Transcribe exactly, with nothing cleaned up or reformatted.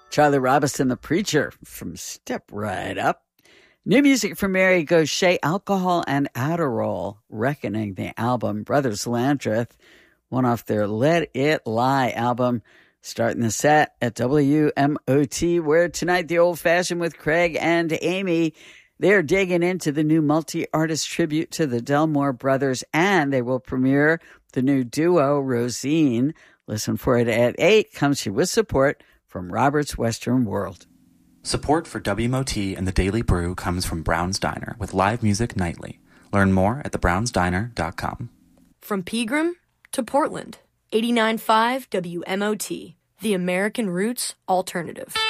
Charlie Robison, The Preacher from Step Right Up. New music from Mary Gauthier, Alcohol and Adderall, Reckoning, the album. Brothers Landreth, one off their Let It Lie album. Starting the set at W M O T, where tonight the Old Fashioned with Craig and Amy. They're digging into the new multi-artist tribute to the Delmore brothers, and they will premiere the new duo, Rosine. Listen for it at eight. Comes to you with support from Robert's Western World. Support for W M O T and the Daily Brew comes from Brown's Diner with live music nightly. Learn more at the browns diner dot com. From Pegram to Portland, eighty-nine point five W M O T, the American Roots Alternative.